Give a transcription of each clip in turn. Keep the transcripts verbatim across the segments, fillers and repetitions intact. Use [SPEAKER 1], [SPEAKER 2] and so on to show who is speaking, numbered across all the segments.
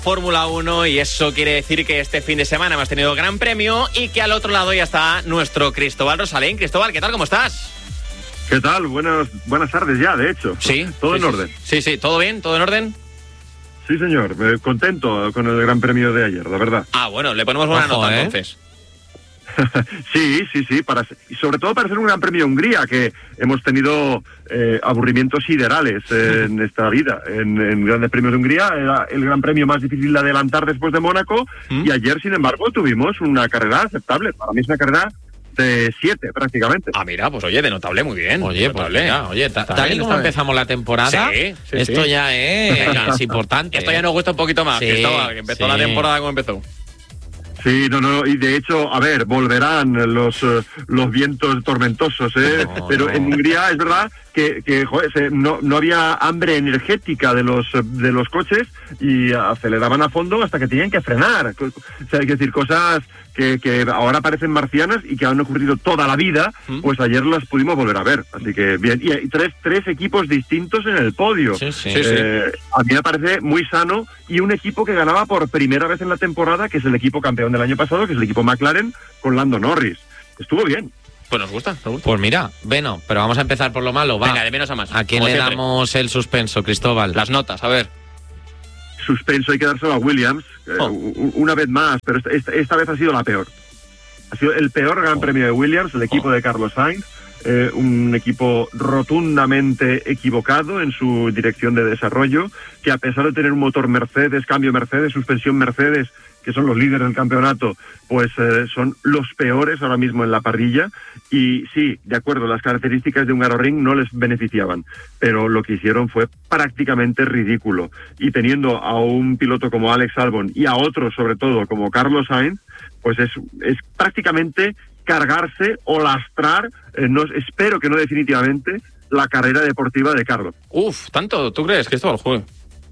[SPEAKER 1] Fórmula uno, y eso quiere decir que este fin de semana hemos tenido Gran Premio y que al otro lado ya está nuestro Cristóbal Rosalén. Cristóbal, ¿qué tal? ¿Cómo estás?
[SPEAKER 2] ¿Qué tal? Buenas, buenas tardes ya, de hecho.
[SPEAKER 1] Sí.
[SPEAKER 2] Todo
[SPEAKER 1] sí,
[SPEAKER 2] en
[SPEAKER 1] sí,
[SPEAKER 2] orden.
[SPEAKER 1] Sí, sí, ¿todo bien? ¿Todo en orden?
[SPEAKER 2] Sí, señor. Eh, contento con el Gran Premio de ayer, la verdad.
[SPEAKER 1] Ah, bueno, le ponemos buena
[SPEAKER 3] Ojo,
[SPEAKER 1] nota,
[SPEAKER 3] ¿eh?
[SPEAKER 1] entonces.
[SPEAKER 2] sí, sí, sí. Para, y sobre todo para ser un Gran Premio de Hungría, que hemos tenido eh, aburrimientos siderales eh, en esta vida. En, en Grandes Premios de Hungría era el Gran Premio más difícil de adelantar después de Mónaco. ¿Mm? Y ayer, sin embargo, tuvimos una carrera aceptable. Para mí es una carrera de siete, prácticamente.
[SPEAKER 1] Ah, mira, pues oye, de notable, muy bien.
[SPEAKER 3] Oye,
[SPEAKER 1] notable.
[SPEAKER 3] pues mira, oye, ta, tal y como empezamos la temporada,
[SPEAKER 1] sí, sí,
[SPEAKER 3] esto
[SPEAKER 1] sí.
[SPEAKER 3] ya es, es importante.
[SPEAKER 1] Esto ya nos gusta un poquito más,
[SPEAKER 3] sí,
[SPEAKER 1] Cristóbal, que empezó
[SPEAKER 3] sí.
[SPEAKER 1] la temporada como empezó.
[SPEAKER 2] Sí, no, no, y de hecho, a ver, volverán los, uh, los vientos tormentosos, ¿eh?
[SPEAKER 3] No,
[SPEAKER 2] Pero
[SPEAKER 3] no.
[SPEAKER 2] en Hungría es verdad que, que joder, se, no, no había hambre energética de los de los coches y aceleraban a fondo hasta que tenían que frenar. O sea, hay que decir, cosas que, que ahora parecen marcianas y que han ocurrido toda la vida, ¿Mm? Pues ayer las pudimos volver a ver. Así que bien, y hay tres, tres equipos distintos en el podio.
[SPEAKER 3] Sí, sí.
[SPEAKER 2] Eh,
[SPEAKER 1] sí, sí.
[SPEAKER 2] A mí me parece muy sano, y un equipo que ganaba por primera vez en la temporada, que es el equipo campeón del año pasado, que es el equipo McLaren, con Lando Norris. Estuvo bien.
[SPEAKER 1] Pues nos gusta, nos gusta.
[SPEAKER 3] Pues mira, bueno, pero vamos a empezar por lo malo, va.
[SPEAKER 1] Venga, de menos a más.
[SPEAKER 3] ¿A quién
[SPEAKER 1] como
[SPEAKER 3] le
[SPEAKER 1] siempre.
[SPEAKER 3] damos el suspenso, Cristóbal?
[SPEAKER 1] Las notas, a ver.
[SPEAKER 2] Suspenso hay que dárselo a Williams, eh,
[SPEAKER 1] Oh.
[SPEAKER 2] una vez más, pero esta, esta, esta vez ha sido la peor. Ha sido el peor Gran
[SPEAKER 3] Oh.
[SPEAKER 2] Premio de Williams, el equipo
[SPEAKER 3] Oh.
[SPEAKER 2] de Carlos Sainz, eh, un equipo rotundamente equivocado en su dirección de desarrollo, que a pesar de tener un motor Mercedes, cambio Mercedes, suspensión Mercedes, que son los líderes del campeonato, pues eh, son los peores ahora mismo en la parrilla. Y sí, de acuerdo, las características de un Hungaroring no les beneficiaban, pero lo que hicieron fue prácticamente ridículo. Y teniendo a un piloto como Alex Albon y a otros, sobre todo, como Carlos Sainz, pues es, es prácticamente cargarse o lastrar, eh, no, espero que no definitivamente, la carrera deportiva de Carlos.
[SPEAKER 1] Uf, ¿tanto? ¿Tú crees que esto va al juego?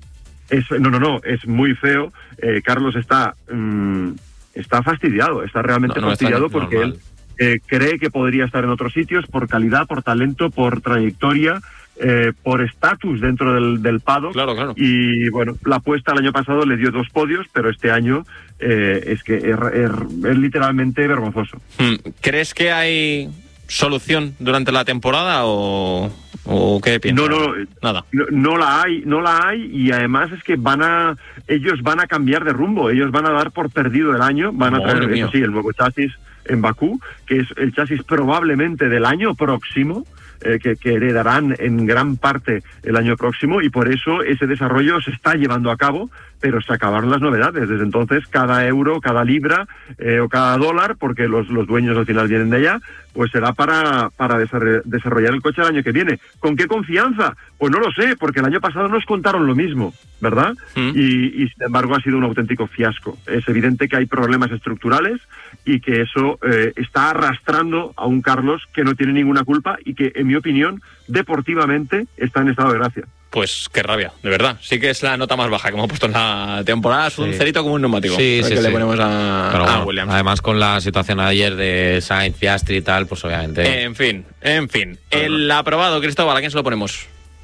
[SPEAKER 2] Es, no, no, no, es muy feo. Eh, Carlos está mmm, está fastidiado, está realmente
[SPEAKER 1] No, no
[SPEAKER 2] fastidiado
[SPEAKER 1] está
[SPEAKER 2] porque
[SPEAKER 1] normal.
[SPEAKER 2] él eh, cree que podría estar en otros sitios por calidad, por talento, por trayectoria, eh, por estatus dentro del, del paddock.
[SPEAKER 1] Claro, claro.
[SPEAKER 2] Y bueno, la apuesta el año pasado le dio dos podios, pero este año eh, es que es, es, es literalmente vergonzoso.
[SPEAKER 1] ¿Crees que hay solución durante la temporada o, o qué piensas?
[SPEAKER 2] No, no,
[SPEAKER 1] nada.
[SPEAKER 2] No, no la hay, no la hay, y además es que van a, ellos van a cambiar de rumbo, ellos van a dar por perdido el año, van a
[SPEAKER 1] Madre
[SPEAKER 2] traer,
[SPEAKER 1] mía.
[SPEAKER 2] eso sí, el nuevo chasis en Bakú, que es el chasis probablemente del año próximo, eh, que, que heredarán en gran parte el año próximo, y por eso ese desarrollo se está llevando a cabo, pero se acabaron las novedades. Desde entonces, cada euro, cada libra eh, o cada dólar, porque los, los dueños al final vienen de allá, pues será para, para desarrollar el coche el año que viene. ¿Con qué confianza? Pues no lo sé, porque el año pasado nos contaron lo mismo, ¿verdad? Mm. Y, y sin embargo ha sido un auténtico fiasco. Es evidente que hay problemas estructurales y que eso eh, está arrastrando a un Carlos que no tiene ninguna culpa y que, en mi opinión, deportivamente está en estado de gracia.
[SPEAKER 1] Pues qué rabia, de verdad. Sí que es la nota más baja que hemos puesto en la temporada. Es
[SPEAKER 3] sí.
[SPEAKER 1] un cerito como un neumático.
[SPEAKER 3] Sí, sí,
[SPEAKER 1] que
[SPEAKER 3] sí.
[SPEAKER 1] le ponemos a,
[SPEAKER 3] Pero
[SPEAKER 1] a
[SPEAKER 3] bueno,
[SPEAKER 1] Williams.
[SPEAKER 3] Además, con la situación ayer de Sainz, Piastri y tal, pues obviamente...
[SPEAKER 1] En fin, en fin. El aprobado, Cristóbal, ¿a quién se lo ponemos?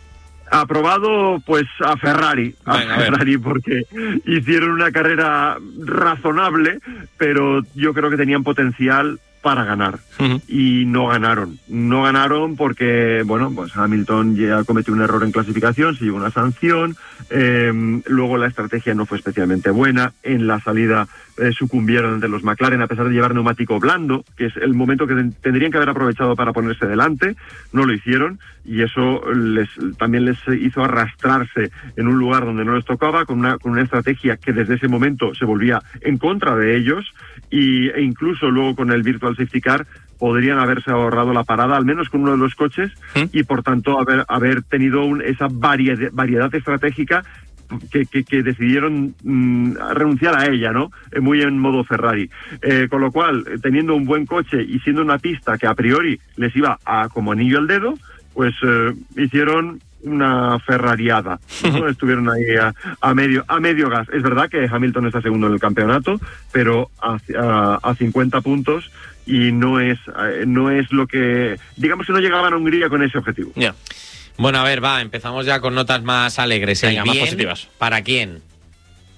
[SPEAKER 2] Aprobado, pues a Ferrari, a
[SPEAKER 1] Venga, a
[SPEAKER 2] Ferrari, porque hicieron una carrera razonable, pero yo creo que tenían potencial para ganar. Uh-huh. Y no ganaron. No ganaron porque, bueno, pues Hamilton ya cometió un error en clasificación, se llevó una sanción, eh, luego la estrategia no fue especialmente buena, en la salida eh, sucumbieron ante los McLaren a pesar de llevar neumático blando, que es el momento que ten- tendrían que haber aprovechado para ponerse delante, no lo hicieron, y eso les también les hizo arrastrarse en un lugar donde no les tocaba, con una, con una estrategia que desde ese momento se volvía en contra de ellos, y, e incluso luego con el Virtual Safety Car podrían haberse ahorrado la parada, al menos con uno de los coches, ¿Mm? y por tanto haber, haber tenido un, esa variedad, variedad estratégica que, que, que decidieron mmm, renunciar a ella, ¿no? Eh, muy en modo Ferrari. Eh, con lo cual, teniendo un buen coche y siendo una pista que a priori les iba a como anillo al dedo, pues eh, hicieron una ferrariada, ¿no? Estuvieron ahí a, a medio a medio gas. Es verdad que Hamilton está segundo en el campeonato, pero a, a, a cincuenta puntos, y no es no es lo que, digamos que no llegaban a Hungría con ese objetivo.
[SPEAKER 1] Ya. Yeah.
[SPEAKER 3] Bueno, a ver, va, empezamos ya con notas más alegres.
[SPEAKER 1] Venga,
[SPEAKER 3] ¿El bien
[SPEAKER 1] más positivas.
[SPEAKER 3] ¿Para quién?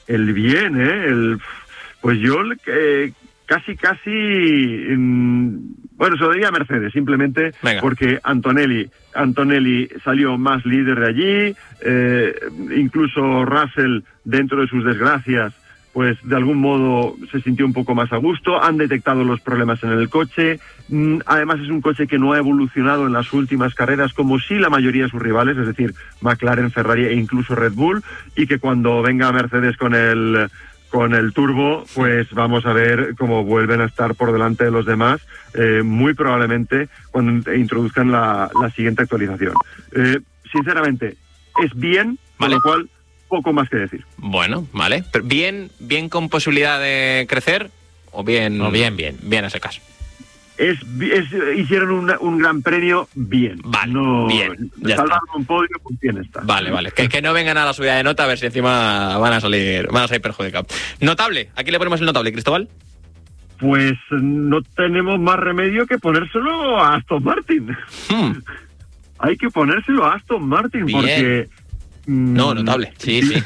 [SPEAKER 2] el bien, ¿eh? El, pues yo eh, casi, casi... Mmm, bueno, se lo diría a Mercedes, simplemente Venga. porque Antonelli, Antonelli salió más líder de allí, eh, incluso Russell, dentro de sus desgracias, pues de algún modo se sintió un poco más a gusto, han detectado los problemas en el coche, además es un coche que no ha evolucionado en las últimas carreras como sí la mayoría de sus rivales, es decir, McLaren, Ferrari e incluso Red Bull, y que cuando venga Mercedes con el con el turbo, pues vamos a ver cómo vuelven a estar por delante de los demás, eh, muy probablemente cuando introduzcan la, la siguiente actualización. Eh, sinceramente, es bien, vale. Con lo cual poco más que decir.
[SPEAKER 1] Bueno, vale. Pero bien, bien con posibilidad de crecer o bien,
[SPEAKER 3] o bien, bien,
[SPEAKER 1] bien a ese caso.
[SPEAKER 2] Es, es hicieron una, un gran premio bien.
[SPEAKER 1] Vale,
[SPEAKER 2] no,
[SPEAKER 1] bien.
[SPEAKER 2] Salvaron un podio, pues bien está.
[SPEAKER 1] Vale, vale. Que, que no vengan a la subida de nota a ver si encima van a salir, van a salir perjudicados. Notable. ¿Aquí le ponemos el notable, Cristóbal?
[SPEAKER 2] Pues no tenemos más remedio que ponérselo a Aston Martin. Hmm. Hay que ponérselo a Aston Martin bien. porque...
[SPEAKER 1] No, notable. Sí, sí.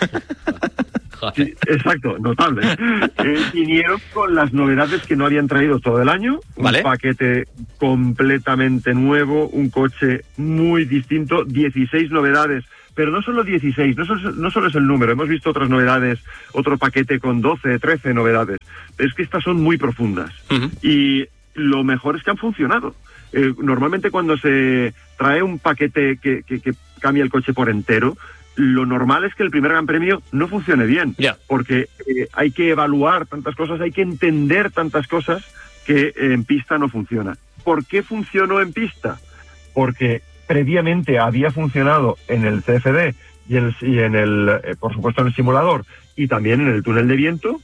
[SPEAKER 2] sí exacto, notable. Eh, vinieron con las novedades que no habían traído todo el año.
[SPEAKER 1] ¿Vale?
[SPEAKER 2] Un paquete completamente nuevo, un coche muy distinto, dieciséis novedades. Pero no solo dieciséis, no solo, no solo es el número. Hemos visto otras novedades, otro paquete con doce, trece novedades. Es que estas son muy profundas. Uh-huh. Y lo mejor es que han funcionado. Eh, normalmente cuando se trae un paquete que, que, que cambia el coche por entero, lo normal es que el primer Gran Premio no funcione bien,
[SPEAKER 1] yeah.
[SPEAKER 2] porque eh, hay que evaluar tantas cosas, hay que entender tantas cosas que eh, en pista no funciona. ¿Por qué funcionó en pista? Porque previamente había funcionado en el C F D y, el, y en el, eh, por supuesto, en el simulador y también en el túnel de viento,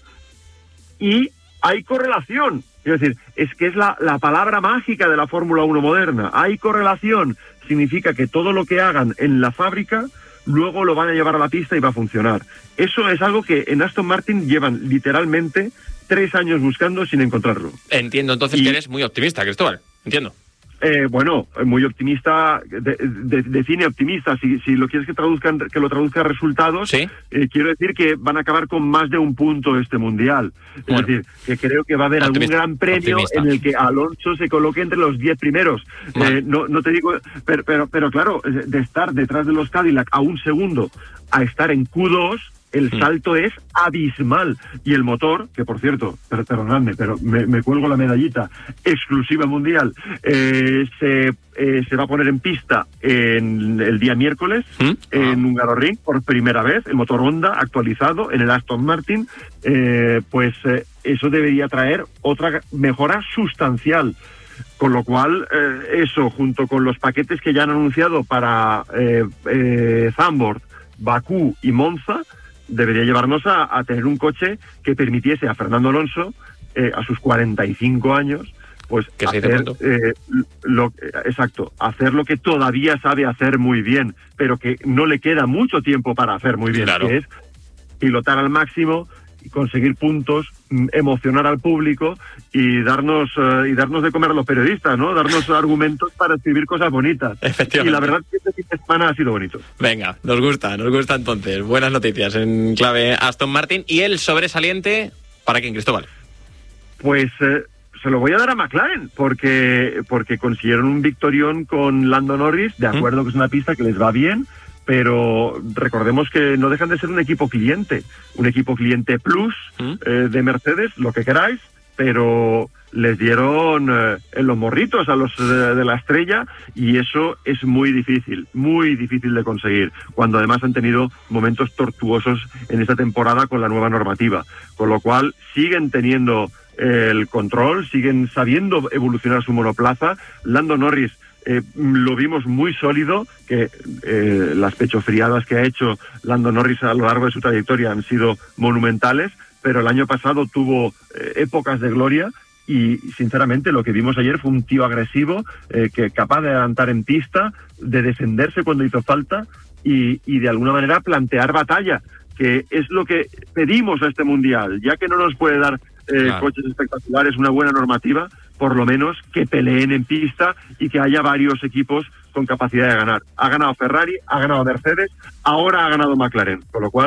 [SPEAKER 2] y hay correlación. Es decir, es que es la, la palabra mágica de la Fórmula uno moderna. Hay correlación. Significa que todo lo que hagan en la fábrica luego lo van a llevar a la pista y va a funcionar. Eso es algo que en Aston Martin llevan literalmente tres años buscando sin encontrarlo.
[SPEAKER 1] Entiendo entonces y, que eres muy optimista, Cristóbal. Entiendo.
[SPEAKER 2] Eh, bueno, muy optimista, de, de, define optimista. Si, si lo quieres que traduzcan, que lo traduzca a resultados,
[SPEAKER 1] ¿sí?
[SPEAKER 2] eh, quiero decir que van a acabar con más de un punto este mundial.
[SPEAKER 1] Bueno,
[SPEAKER 2] es decir, que creo que va a haber optimista, algún gran premio optimista. En el que Alonso se coloque entre los diez primeros. Vale. Eh, no, no te digo, pero, pero, pero claro, de estar detrás de los Cadillac a un segundo a estar en Q dos, el salto mm. es abismal. Y el motor, que por cierto, per perdonadme, pero me, me cuelgo la medallita, exclusiva mundial, eh, se, eh, se va a poner en pista en el día miércoles, ¿Mm? en ah. Hungaroring, por primera vez, el motor Honda actualizado en el Aston Martin, eh, pues eh, eso debería traer otra mejora sustancial. Con lo cual, eh, eso, junto con los paquetes que ya han anunciado para eh, eh, Zandvoort, Bakú y Monza, debería llevarnos a, a tener un coche que permitiese a Fernando Alonso, eh, a sus cuarenta y cinco años, pues
[SPEAKER 1] que
[SPEAKER 2] hacer, eh, lo, exacto, hacer lo que todavía sabe hacer muy bien, pero que no le queda mucho tiempo para hacer muy bien,
[SPEAKER 1] claro.
[SPEAKER 2] que es pilotar al máximo, conseguir puntos, emocionar al público y darnos uh, y darnos de comer a los periodistas, ¿no? Darnos argumentos para escribir cosas bonitas.
[SPEAKER 1] Efectivamente.
[SPEAKER 2] Y la verdad es que este fin de semana ha sido bonito.
[SPEAKER 1] Venga, nos gusta, nos gusta entonces. Buenas noticias en clave Aston Martin. ¿Y el sobresaliente para quién, Cristóbal?
[SPEAKER 2] Pues eh, se lo voy a dar a McLaren, porque, porque consiguieron un victorión con Lando Norris, de acuerdo ¿Mm? que es una pista que les va bien, pero recordemos que no dejan de ser un equipo cliente, un equipo cliente plus ¿Mm? eh, de Mercedes, lo que queráis, pero les dieron eh, en los morritos a los eh, de la estrella, y eso es muy difícil, muy difícil de conseguir, cuando además han tenido momentos tortuosos en esta temporada con la nueva normativa, con lo cual siguen teniendo eh, el control, siguen sabiendo evolucionar su monoplaza. Lando Norris Eh, lo vimos muy sólido, que eh, las pechofriadas que ha hecho Lando Norris a lo largo de su trayectoria han sido monumentales, pero el año pasado tuvo eh, épocas de gloria y, sinceramente, lo que vimos ayer fue un tío agresivo, eh, que capaz de adelantar en pista, de defenderse cuando hizo falta y, y de alguna manera plantear batalla, que es lo que pedimos a este Mundial, ya que no nos puede dar eh, claro. coches espectaculares, una buena normativa, por lo menos que peleen en pista y que haya varios equipos con capacidad de ganar. Ha ganado Ferrari, ha ganado Mercedes, ahora ha ganado McLaren, con lo cual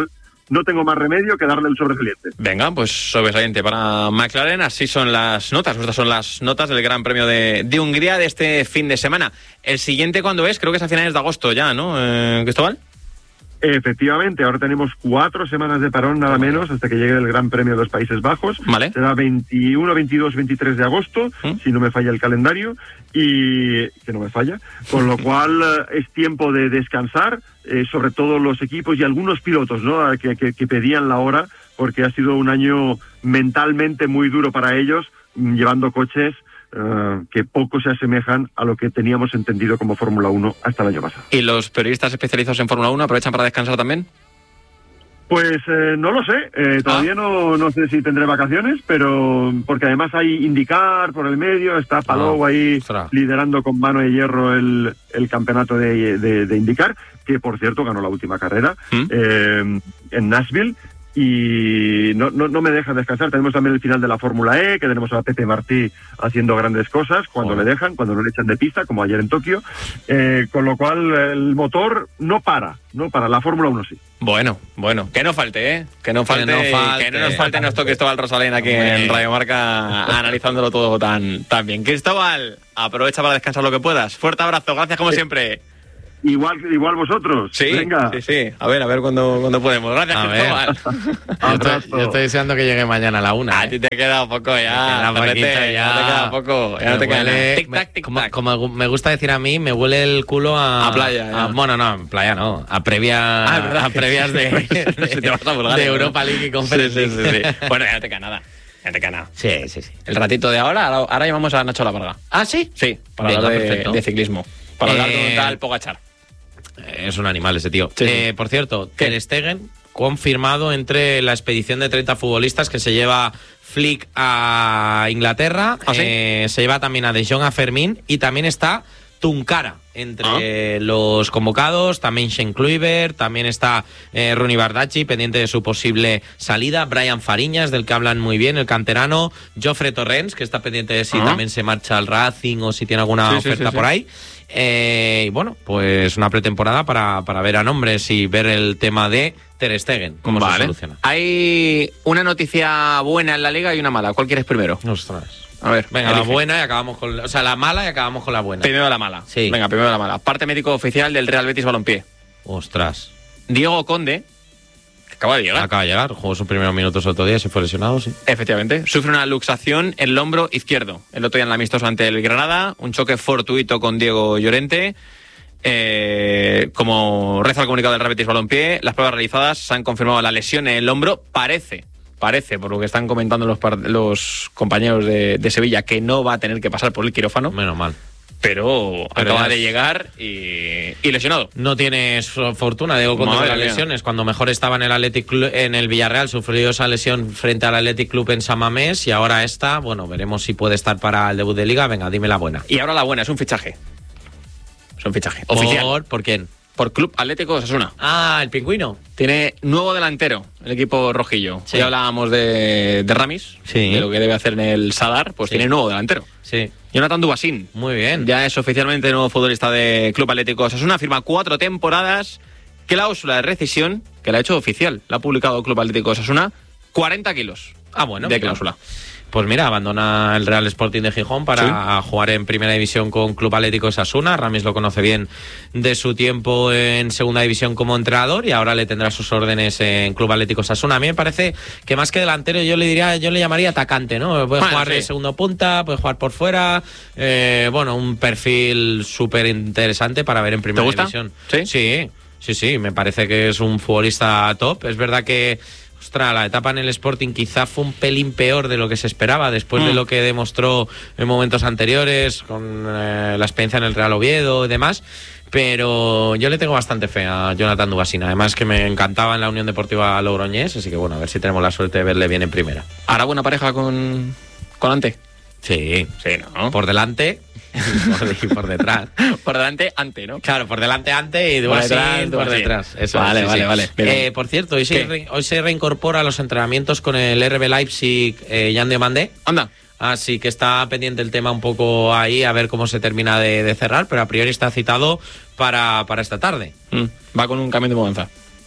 [SPEAKER 2] no tengo más remedio que darle el sobresaliente.
[SPEAKER 1] Venga, pues sobresaliente para McLaren. Así son las notas. Estas son las notas del Gran Premio de, de Hungría de este fin de semana. El siguiente, ¿cuándo es? Creo que es a finales de agosto ya, ¿no, eh, Cristóbal?
[SPEAKER 2] Efectivamente, ahora tenemos cuatro semanas de parón nada menos hasta que llegue el Gran Premio de los Países Bajos.
[SPEAKER 1] Vale.
[SPEAKER 2] Será veintiuno, veintidós, veintitrés de agosto, ¿Mm? si no me falla el calendario, y que no me falla. Con lo cual eh, es tiempo de descansar, eh, sobre todo los equipos y algunos pilotos, ¿no? que, que, que pedían la hora, porque ha sido un año mentalmente muy duro para ellos, llevando coches Uh, que poco se asemejan a lo que teníamos entendido como Fórmula uno hasta el año pasado.
[SPEAKER 1] ¿Y los periodistas especializados en Fórmula uno aprovechan para descansar también?
[SPEAKER 2] Pues eh, no lo sé, eh, todavía ah. no, no sé si tendré vacaciones, pero porque además hay IndyCar por el medio, está Palou oh, ahí ostras. liderando con mano de hierro el, el campeonato de, de, de IndyCar, que por cierto ganó la última carrera ¿Mm? eh, en Nashville. Y no, no, no me deja descansar. Tenemos también el final de la Fórmula E, que tenemos a Pepe Martí haciendo grandes cosas cuando oh. le dejan, cuando no le echan de pista, como ayer en Tokio. Eh, con lo cual el motor no para, no para. La Fórmula uno sí.
[SPEAKER 1] Bueno, bueno, que no falte, ¿eh? Que no falte, que no, falte. Que no nos falte nuestro Cristóbal Rosalén aquí Hombre. en Radio Marca, analizándolo todo tan, tan bien. Cristóbal, aprovecha para descansar lo que puedas. Fuerte abrazo, gracias como sí. siempre.
[SPEAKER 2] Igual, igual vosotros.
[SPEAKER 1] Sí,
[SPEAKER 2] Venga.
[SPEAKER 1] sí, sí. A ver, a ver cuándo, cuándo podemos. Gracias,
[SPEAKER 3] a
[SPEAKER 1] Cristóbal.
[SPEAKER 3] yo, estoy, yo estoy deseando que llegue mañana a la una.
[SPEAKER 1] A
[SPEAKER 3] ¿eh?
[SPEAKER 1] ti te queda poco ya.
[SPEAKER 3] Te queda
[SPEAKER 1] ya. te queda poco. Ya
[SPEAKER 3] me
[SPEAKER 1] no te queda
[SPEAKER 3] huele,
[SPEAKER 1] tic tac, tic
[SPEAKER 3] como,
[SPEAKER 1] tac.
[SPEAKER 3] como me gusta decir a mí, me huele el culo a.
[SPEAKER 1] A playa.
[SPEAKER 3] A, bueno, no, en playa no. A previas.
[SPEAKER 1] Ah,
[SPEAKER 3] a previas de, de,
[SPEAKER 1] si te vas a Bulgaria,
[SPEAKER 3] de Europa League y Conference.
[SPEAKER 1] Sí, sí, sí, sí. Bueno, ya no te queda nada. Ya te queda nada.
[SPEAKER 3] Sí, sí, sí.
[SPEAKER 1] El ratito de ahora, ahora, ahora llamamos a Nacho Lavarga.
[SPEAKER 3] ¿Ah, sí?
[SPEAKER 1] Sí, para
[SPEAKER 3] Venga,
[SPEAKER 1] hablar de,
[SPEAKER 3] perfecto.
[SPEAKER 1] de ciclismo. Para hablar
[SPEAKER 3] Eh,
[SPEAKER 1] con tal Pogačar.
[SPEAKER 3] Es un animal ese tío.
[SPEAKER 1] Sí.
[SPEAKER 3] Eh, por cierto, Ter Stegen confirmado entre la expedición de treinta futbolistas que se lleva Flick a Inglaterra.
[SPEAKER 1] ¿Ah, sí?
[SPEAKER 3] eh, se lleva también a De Jong, a Fermín, y también está Tunkara entre ah. los convocados, también Shane Kluivert, también está eh, Ronnie Bardacci, pendiente de su posible salida, Brian Fariñas, del que hablan muy bien, el canterano, Jofre Torrens, que está pendiente de si ah. también se marcha al Racing o si tiene alguna
[SPEAKER 1] sí,
[SPEAKER 3] oferta
[SPEAKER 1] sí, sí,
[SPEAKER 3] por
[SPEAKER 1] sí.
[SPEAKER 3] ahí. Eh, y bueno, pues una pretemporada para, para ver a nombres y ver el tema de Ter Stegen, cómo
[SPEAKER 1] vale.
[SPEAKER 3] se soluciona.
[SPEAKER 1] Hay una noticia buena en la Liga y una mala. ¿Cuál quieres primero?
[SPEAKER 3] Ostras.
[SPEAKER 1] A ver,
[SPEAKER 3] venga,
[SPEAKER 1] elige.
[SPEAKER 3] la buena y acabamos con... O sea, la mala y acabamos con la buena.
[SPEAKER 1] Primero la mala.
[SPEAKER 3] Sí.
[SPEAKER 1] Venga, primero la mala. Parte médico oficial del Real Betis Balompié.
[SPEAKER 3] Ostras.
[SPEAKER 1] Diego Conde, que acaba de llegar.
[SPEAKER 3] Acaba de llegar, jugó sus primeros minutos el otro día, se fue lesionado, sí.
[SPEAKER 1] Efectivamente. Sufre una luxación en el hombro izquierdo. El otro día en el amistoso ante el Granada, un choque fortuito con Diego Llorente. Eh, como reza el comunicado del Real Betis Balompié, las pruebas realizadas han confirmado la lesión en el hombro. Parece, parece, por lo que están comentando los, los compañeros de, de Sevilla, que no va a tener que pasar por el quirófano.
[SPEAKER 3] Menos mal.
[SPEAKER 1] Pero,
[SPEAKER 3] Pero
[SPEAKER 1] acaba
[SPEAKER 3] es...
[SPEAKER 1] de llegar y, y lesionado.
[SPEAKER 3] No tiene fortuna, Diego Conde, con las lesiones. Cuando mejor estaba en el Athletic Club, en el Villarreal, sufrió esa lesión frente al Athletic Club en San Mamés, y ahora esta, bueno, veremos si puede estar para el debut de Liga. Venga, dime la buena.
[SPEAKER 1] Y ahora la buena, es un fichaje. Es un fichaje oficial.
[SPEAKER 3] ¿Por, ¿Por quién?
[SPEAKER 1] Por Club Atlético Osasuna.
[SPEAKER 3] Ah, el Pingüino.
[SPEAKER 1] Tiene nuevo delantero, el equipo rojillo.
[SPEAKER 3] Sí.
[SPEAKER 1] Ya hablábamos de, de Ramis,
[SPEAKER 3] sí.
[SPEAKER 1] de lo que debe hacer en el Sadar, pues sí. tiene nuevo delantero.
[SPEAKER 3] Sí.
[SPEAKER 1] Jonathan Dubasín.
[SPEAKER 3] Muy bien.
[SPEAKER 1] Ya es oficialmente nuevo futbolista de Club Atlético Osasuna. Firma cuatro temporadas. Cláusula de rescisión, que la ha hecho oficial. La ha publicado Club Atlético Osasuna. cuarenta kilos.
[SPEAKER 3] Ah, bueno.
[SPEAKER 1] De cláusula.
[SPEAKER 3] Pues mira, abandona el Real Sporting de Gijón para ¿Sí? jugar en Primera División con Club Atlético Osasuna. Ramis lo conoce bien de su tiempo en Segunda División como entrenador y ahora le tendrá sus órdenes en Club Atlético Osasuna. A mí me parece que más que delantero yo le diría, yo le llamaría atacante, ¿no? Puede bueno, jugar sí. de segundo punta, puede jugar por fuera. Eh, bueno, un perfil súper interesante para ver en Primera
[SPEAKER 1] ¿Te gusta?
[SPEAKER 3] División.
[SPEAKER 1] ¿Sí?
[SPEAKER 3] Sí, sí, sí, me parece que es un futbolista top. Es verdad que ostras, la etapa en el Sporting quizá fue un pelín peor de lo que se esperaba después mm. de lo que demostró en momentos anteriores con eh, la experiencia en el Real Oviedo y demás, pero yo le tengo bastante fe a Jonathan Dubasín, además que me encantaba en la Unión Deportiva Logroñés, así que bueno, a ver si tenemos la suerte de verle bien en primera.
[SPEAKER 1] ¿Hará buena pareja con, con Ante?
[SPEAKER 3] Sí,
[SPEAKER 1] sí, ¿no?
[SPEAKER 3] Por delante y por detrás.
[SPEAKER 1] Por delante, Ante, ¿no?
[SPEAKER 3] Claro, por delante, Ante y Dubasín por, por detrás. Eso,
[SPEAKER 1] vale,
[SPEAKER 3] sí,
[SPEAKER 1] vale,
[SPEAKER 3] sí.
[SPEAKER 1] vale.
[SPEAKER 3] Eh, por cierto, hoy se, re, hoy se reincorpora a los entrenamientos con el R B Leipzig, eh, Jan Diomandé.
[SPEAKER 1] Anda.
[SPEAKER 3] Así que está pendiente el tema un poco ahí, a ver cómo se termina de, de cerrar, pero a priori está citado para, para esta tarde.
[SPEAKER 1] Mm, va con un camión de mudanza.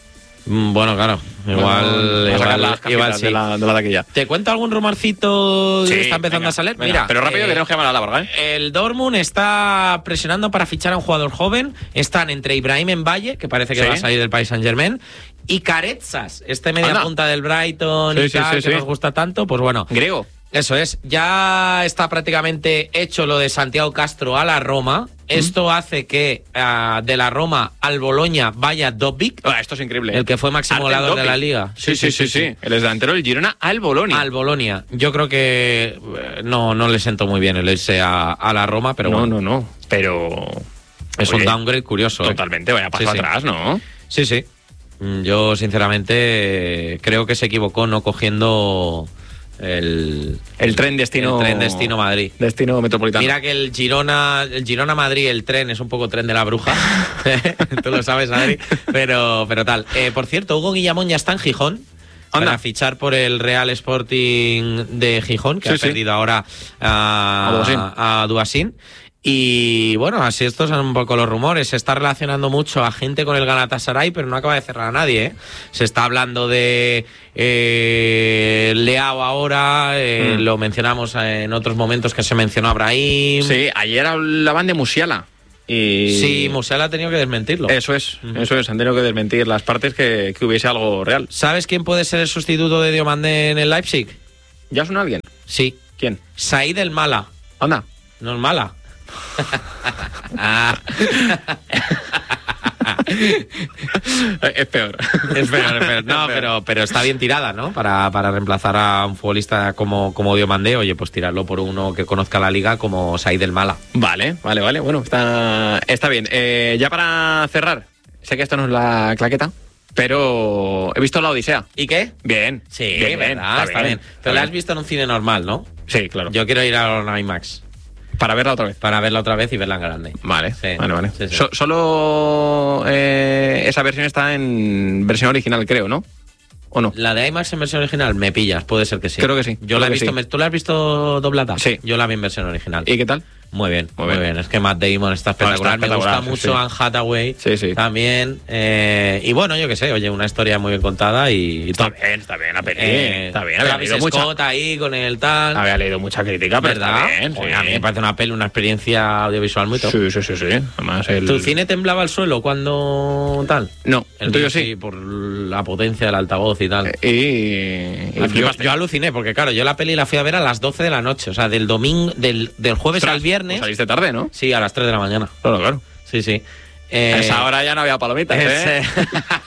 [SPEAKER 3] Bueno, claro. Igual,
[SPEAKER 1] no,
[SPEAKER 3] igual,
[SPEAKER 1] las
[SPEAKER 3] igual sí.
[SPEAKER 1] de la, de la taquilla.
[SPEAKER 3] ¿Te cuento algún rumorcito
[SPEAKER 1] sí,
[SPEAKER 3] que está empezando
[SPEAKER 1] venga,
[SPEAKER 3] a salir?
[SPEAKER 1] Venga,
[SPEAKER 3] Mira,
[SPEAKER 1] pero rápido
[SPEAKER 3] eh,
[SPEAKER 1] que tenemos que llamar a la Varga, ¿eh?
[SPEAKER 3] El Dortmund está presionando para fichar a un jugador joven. Están entre Ibrahim Mbaye, que parece que ¿sí? va a salir del Paris Saint-Germain, y Carezas, este media
[SPEAKER 1] Anda.
[SPEAKER 3] punta del Brighton
[SPEAKER 1] sí,
[SPEAKER 3] y
[SPEAKER 1] sí,
[SPEAKER 3] tal,
[SPEAKER 1] sí,
[SPEAKER 3] que
[SPEAKER 1] sí.
[SPEAKER 3] nos gusta tanto. Pues bueno.
[SPEAKER 1] Griego.
[SPEAKER 3] Eso es, ya está prácticamente hecho lo de Santiago Castro a la Roma. Esto hace que uh, de la Roma al Bologna vaya Dobbik.
[SPEAKER 1] Ah, esto es increíble.
[SPEAKER 3] El que fue máximo goleador de la liga.
[SPEAKER 1] Sí sí sí, sí, sí, sí. El delantero del Girona al Bologna.
[SPEAKER 3] Al Bologna. Yo creo que no, no le sentó muy bien el irse a, a la Roma, pero
[SPEAKER 1] no,
[SPEAKER 3] bueno.
[SPEAKER 1] No, no, no. Pero...
[SPEAKER 3] Es Oye, un downgrade curioso.
[SPEAKER 1] Totalmente, vaya paso
[SPEAKER 3] sí,
[SPEAKER 1] atrás,
[SPEAKER 3] sí.
[SPEAKER 1] ¿no?
[SPEAKER 3] Sí, sí. Yo, sinceramente, creo que se equivocó no cogiendo... El,
[SPEAKER 1] el tren destino
[SPEAKER 3] el tren destino Madrid,
[SPEAKER 1] destino metropolitano.
[SPEAKER 3] Mira que el Girona el Girona Madrid, el tren es un poco tren de la bruja. Tú lo sabes, Adri, pero pero tal. Eh, por cierto, Hugo Guillamón ya está en Gijón. Anda. Para fichar por el Real Sporting de Gijón, que sí, ha sí. perdido ahora a, a Duasín. Y bueno, así estos son un poco los rumores. Se está relacionando mucho a gente con el Galatasaray, pero no acaba de cerrar a nadie, ¿eh? Se está hablando de eh, Leao ahora, eh, mm. lo mencionamos en otros momentos que se mencionó a Brahim.
[SPEAKER 1] Sí, ayer hablaban de Musiala. Y...
[SPEAKER 3] Sí, Musiala ha tenido que desmentirlo.
[SPEAKER 1] Eso es, uh-huh. eso es, han tenido que desmentir las partes que, que hubiese algo real.
[SPEAKER 3] ¿Sabes quién puede ser el sustituto de Diomandé en el Leipzig?
[SPEAKER 1] ¿Ya son alguien?
[SPEAKER 3] Sí.
[SPEAKER 1] ¿Quién?
[SPEAKER 3] Said El Mala.
[SPEAKER 1] Anda.
[SPEAKER 3] No es mala.
[SPEAKER 1] es peor.
[SPEAKER 3] Es peor, es peor. No, pero, pero está bien tirada, ¿no? Para, para reemplazar a un futbolista como, como Diomandé, oye, pues tirarlo por uno que conozca la liga como Said El Mala.
[SPEAKER 1] Vale, vale, vale. Bueno, está, está bien. Eh, ya para cerrar, sé que esto no es la claqueta, pero he visto La Odisea.
[SPEAKER 3] ¿Y qué?
[SPEAKER 1] Bien.
[SPEAKER 3] Sí,
[SPEAKER 1] bien,
[SPEAKER 3] verdad, está, está bien. bien. Pero
[SPEAKER 1] está
[SPEAKER 3] la
[SPEAKER 1] bien.
[SPEAKER 3] has visto en un cine normal, ¿no?
[SPEAKER 1] Sí, claro.
[SPEAKER 3] Yo quiero ir a un IMAX.
[SPEAKER 1] Para verla otra vez.
[SPEAKER 3] Para verla otra vez y verla en grande.
[SPEAKER 1] Vale,
[SPEAKER 3] sí.
[SPEAKER 1] vale, vale.
[SPEAKER 3] Sí, sí.
[SPEAKER 1] So, solo eh, esa versión está en versión original, creo, ¿no? ¿O no?
[SPEAKER 3] La de IMAX en versión original, me pillas, puede ser que sí.
[SPEAKER 1] Creo que sí.
[SPEAKER 3] Yo la he visto,
[SPEAKER 1] sí.
[SPEAKER 3] me, ¿Tú la has visto doblada?
[SPEAKER 1] Sí.
[SPEAKER 3] Yo la vi en versión original.
[SPEAKER 1] ¿Y qué tal?
[SPEAKER 3] Muy bien, muy,
[SPEAKER 1] muy
[SPEAKER 3] bien.
[SPEAKER 1] bien.
[SPEAKER 3] Es que Matt Damon está espectacular.
[SPEAKER 1] No, está espectacular
[SPEAKER 3] me gusta
[SPEAKER 1] sí,
[SPEAKER 3] mucho
[SPEAKER 1] sí.
[SPEAKER 3] Anne Hathaway
[SPEAKER 1] sí, sí.
[SPEAKER 3] también. Eh, y bueno, yo qué sé, oye, una historia muy bien contada y...
[SPEAKER 1] Está bien, está bien la peli.
[SPEAKER 3] Eh,
[SPEAKER 1] está bien, había
[SPEAKER 3] Travis
[SPEAKER 1] leído
[SPEAKER 3] Scott
[SPEAKER 1] mucha...
[SPEAKER 3] ahí con el tal...
[SPEAKER 1] Había leído mucha crítica, pero
[SPEAKER 3] ¿verdad?
[SPEAKER 1] Está bien, sí.
[SPEAKER 3] Oye, a mí me parece una peli, una experiencia audiovisual muy top.
[SPEAKER 1] Sí, sí, sí, sí. Además el...
[SPEAKER 3] ¿Tu cine temblaba al suelo cuando tal?
[SPEAKER 1] No,
[SPEAKER 3] el
[SPEAKER 1] tuyo
[SPEAKER 3] sí.
[SPEAKER 1] sí.
[SPEAKER 3] Por la potencia del altavoz y tal.
[SPEAKER 1] Eh, y... y
[SPEAKER 3] yo, yo aluciné, porque claro, yo la peli la fui a ver a las doce de la noche, o sea, del domingo, del, del jueves
[SPEAKER 1] Ostras,
[SPEAKER 3] al viernes.
[SPEAKER 1] Pues saliste tarde, ¿no?
[SPEAKER 3] Sí, a las tres de la mañana.
[SPEAKER 1] Claro, claro.
[SPEAKER 3] Sí, sí.
[SPEAKER 1] Eh, a esa hora ya no había palomitas, ¿eh?
[SPEAKER 3] Ese...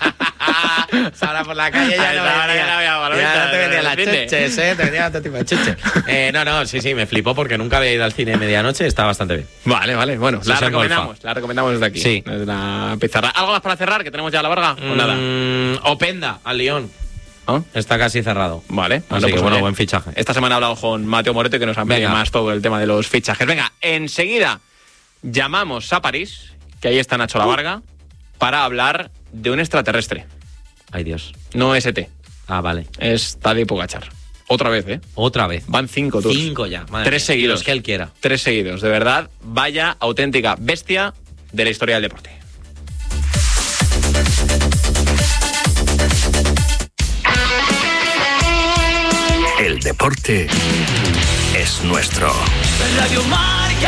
[SPEAKER 3] Ahora por la calle ya, no,
[SPEAKER 1] venía, ya no había palomitas.
[SPEAKER 3] Ya no te venían las chuches, ¿eh? Te venían otro tipo de chuches. Eh, no, no, sí, sí, me flipó porque nunca había ido al cine de medianoche, está bastante bien.
[SPEAKER 1] Vale, vale, bueno,
[SPEAKER 3] Sí,
[SPEAKER 1] la
[SPEAKER 3] se
[SPEAKER 1] recomendamos,
[SPEAKER 3] golfa.
[SPEAKER 1] la recomendamos desde aquí.
[SPEAKER 3] Sí.
[SPEAKER 1] Desde la pizarra. ¿Algo más para cerrar? Que tenemos ya la Varga o
[SPEAKER 3] Mm,
[SPEAKER 1] nada.
[SPEAKER 3] Openda, al Lyon.
[SPEAKER 1] ¿Ah?
[SPEAKER 3] Está casi cerrado.
[SPEAKER 1] Vale,
[SPEAKER 3] Así
[SPEAKER 1] bueno,
[SPEAKER 3] que
[SPEAKER 1] pues
[SPEAKER 3] bueno,
[SPEAKER 1] oye,
[SPEAKER 3] buen fichaje.
[SPEAKER 1] Esta semana he hablado con Mateo Moreto que nos amplía más todo el tema de los fichajes. Venga, enseguida llamamos a París, que ahí está Nacho La Varga, para hablar de un extraterrestre.
[SPEAKER 3] Ay, Dios.
[SPEAKER 1] No S T.
[SPEAKER 3] Ah, vale.
[SPEAKER 1] Es Tadej Pogačar. Otra vez, ¿eh?
[SPEAKER 3] Otra vez.
[SPEAKER 1] Van cinco tours.
[SPEAKER 3] Cinco ya. Madre
[SPEAKER 1] Tres
[SPEAKER 3] mía.
[SPEAKER 1] seguidos.
[SPEAKER 3] Y los que él quiera.
[SPEAKER 1] Tres seguidos. De verdad, vaya auténtica bestia de la historia del deporte.
[SPEAKER 4] El deporte es nuestro.
[SPEAKER 5] Radio Marca.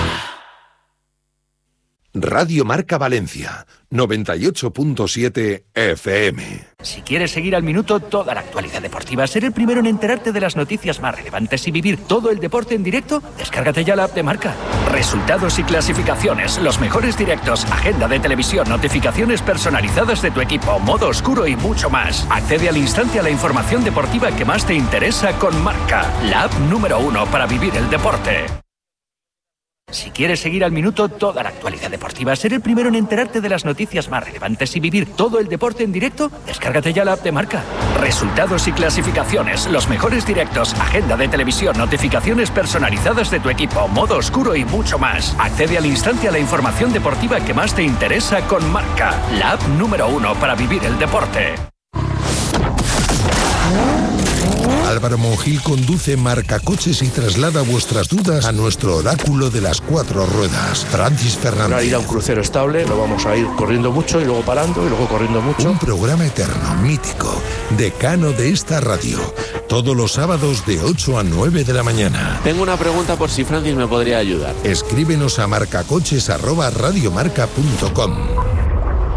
[SPEAKER 6] Radio Marca Valencia, noventa y ocho punto siete F M.
[SPEAKER 4] Si quieres seguir al minuto toda la actualidad deportiva, ser el primero en enterarte de las noticias más relevantes y vivir todo el deporte en directo, descárgate ya la app de Marca. Resultados y clasificaciones, los mejores directos, agenda de televisión, notificaciones personalizadas de tu equipo, modo oscuro y mucho más. Accede al instante a la información deportiva que más te interesa con Marca, la app número uno para vivir el deporte. Si quieres seguir al minuto toda la actualidad deportiva, ser el primero en enterarte de las noticias más relevantes y vivir todo el deporte en directo, descárgate ya la app de Marca. Resultados y clasificaciones, los mejores directos, agenda de televisión, notificaciones personalizadas de tu equipo, modo oscuro y mucho más. Accede al instante a la información deportiva que más te interesa con Marca, la app número uno para vivir el deporte.
[SPEAKER 6] Al Álvaro Monjil conduce Marcacoches y traslada vuestras dudas a nuestro oráculo de las cuatro ruedas, Francis Fernández.
[SPEAKER 7] Para ir a un crucero estable, no vamos a ir corriendo mucho y luego parando y luego corriendo mucho.
[SPEAKER 6] Un programa eterno, mítico, decano de esta radio. Todos los sábados de ocho a nueve de la mañana.
[SPEAKER 8] Tengo una pregunta por si Francis me podría ayudar.
[SPEAKER 6] Escríbenos a marcacoches arroba radiomarca punto com.